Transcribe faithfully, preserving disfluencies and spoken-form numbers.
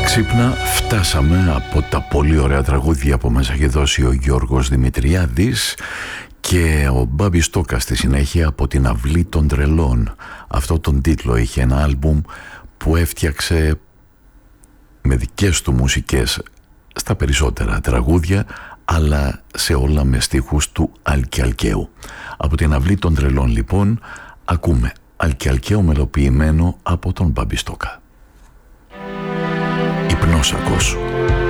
Ξύπνα φτάσαμε από τα πολύ ωραία τραγούδια που μας έχει δώσει ο Γιώργος Δημητριάδης και ο Μπάμπης Στόκας στη συνέχεια από την Αυλή των Τρελών. Αυτό τον τίτλο είχε, ένα άλμπουμ που έφτιαξε με δικές του μουσικές στα περισσότερα τραγούδια, αλλά σε όλα με στίχους του Άλκη Αλκαίου. Από την Αυλή των Τρελών λοιπόν ακούμε Άλκη Αλκαίου μελοποιημένο από τον Μπάμπη Στόκα. Υπνόσακος.